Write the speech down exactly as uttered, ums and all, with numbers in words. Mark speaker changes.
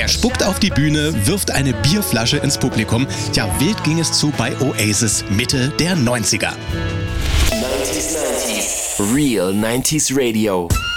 Speaker 1: Er spuckt auf die Bühne, wirft eine Bierflasche ins Publikum. Ja, wild ging es zu bei Oasis Mitte der neunziger.
Speaker 2: neunzig neunzig Real neunzig Radio.